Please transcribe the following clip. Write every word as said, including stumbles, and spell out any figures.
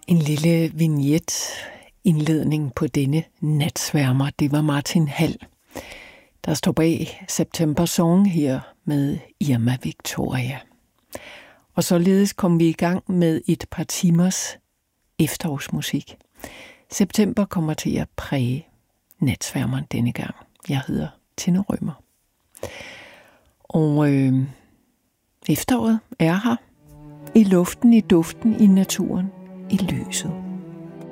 En lille vignet indledning på denne natsværmer, det var Martin Hall, der står bag September Song her med Irma Victoria. Og således kom vi i gang med et par timers efterårsmusik. September kommer til at præge natsværmeren denne gang. Jeg hedder Tina Rømer. Og øh, efteråret er her. I luften, i duften, i naturen, i lyset.